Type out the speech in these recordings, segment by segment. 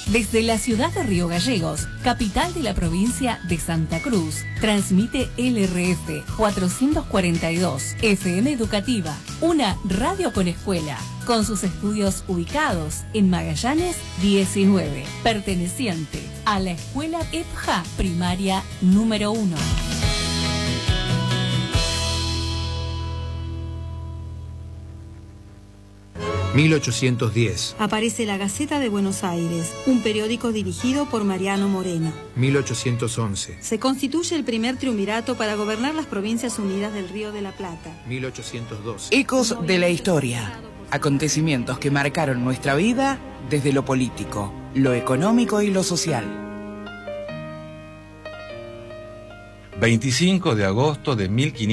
Desde la ciudad de Río Gallegos, capital de la provincia de Santa Cruz, transmite LRF 442, FM Educativa, una radio con escuela, con sus estudios ubicados en Magallanes 19, perteneciente a la escuela EPJA primaria número 1. ...1810... Aparece la Gaceta de Buenos Aires, un periódico dirigido por Mariano Moreno. 1811... Se constituye el primer triunvirato para gobernar las Provincias Unidas del Río de la Plata. 1812... Ecos de la historia. Acontecimientos que marcaron nuestra vida desde lo político, lo económico y lo social. 25 de agosto de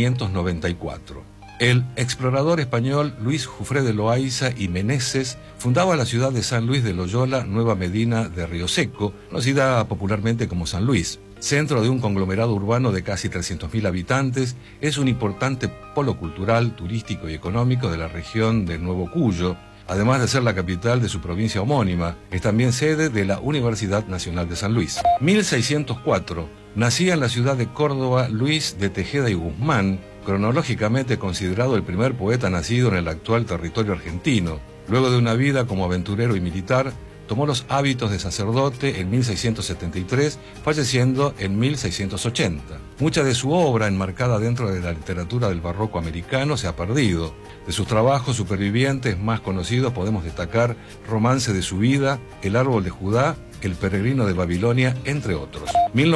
1594. El explorador español Luis Jufré de Loaiza y Meneses fundaba la ciudad de San Luis de Loyola, Nueva Medina de Río Seco, conocida popularmente como San Luis. Centro de un conglomerado urbano de casi 300.000 habitantes, es un importante polo cultural, turístico y económico de la región de Nuevo Cuyo, además de ser la capital de su provincia homónima. Es también sede de la Universidad Nacional de San Luis. 1604. Nacía en la ciudad de Córdoba Luis de Tejeda y Guzmán, cronológicamente considerado el primer poeta nacido en el actual territorio argentino. Luego de una vida como aventurero y militar, tomó los hábitos de sacerdote en 1673, falleciendo en 1680. Mucha de su obra, enmarcada dentro de la literatura del barroco americano, se ha perdido. De sus trabajos supervivientes más conocidos podemos destacar Romance de su vida, El árbol de Judá, El peregrino de Babilonia, entre otros.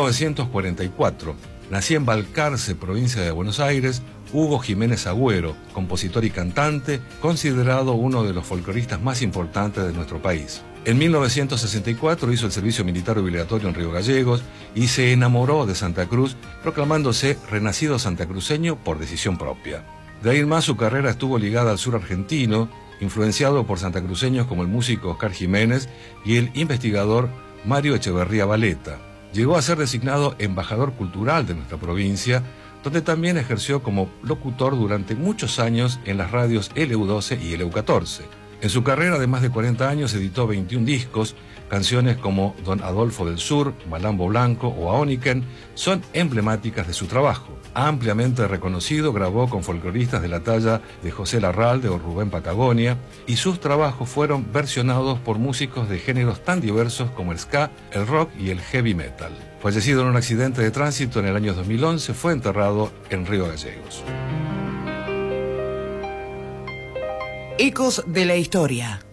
1944. Nacía en Balcarce, provincia de Buenos Aires, Hugo Jiménez Agüero, compositor y cantante, considerado uno de los folcloristas más importantes de nuestro país. En 1964 hizo el servicio militar obligatorio en Río Gallegos y se enamoró de Santa Cruz, proclamándose renacido santacruceño por decisión propia. De ahí en más su carrera estuvo ligada al sur argentino, influenciado por santacruceños como el músico Oscar Jiménez y el investigador Mario Echeverría Valeta. Llegó a ser designado embajador cultural de nuestra provincia, donde también ejerció como locutor durante muchos años en las radios LU12 y LU14. En su carrera de más de 40 años editó 21 discos, canciones como Don Adolfo del Sur, Malambo Blanco o Aoniken son emblemáticas de su trabajo. Ampliamente reconocido, grabó con folcloristas de la talla de José Larralde o Rubén Patagonia, y sus trabajos fueron versionados por músicos de géneros tan diversos como el ska, el rock y el heavy metal. Fallecido en un accidente de tránsito en el año 2011, fue enterrado en Río Gallegos. Ecos de la historia.